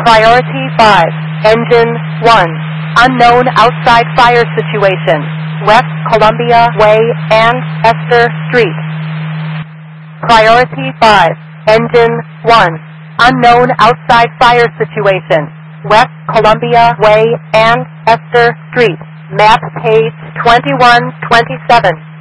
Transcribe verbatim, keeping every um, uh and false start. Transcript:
Priority five, Engine one. Unknown outside fire situation. West Columbia Way and Esther Street. Priority five, Engine one. Unknown outside fire situation. West Columbia Way and Esther Street. Map page twenty-one twenty-seven.